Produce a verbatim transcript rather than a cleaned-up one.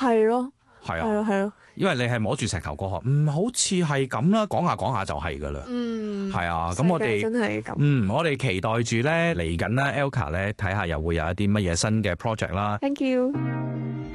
係咯， 係啊， 係咯，係咯， 因為你係摸住石頭過河，嗯，好似係咁啦，講下講下就係噶啦。 嗯， 係啊，咁我哋世界真係咁。 嗯，我哋期待住咧嚟緊啦 Elka 咧睇下又會有一啲乜嘢新嘅 project 啦。 Thank you。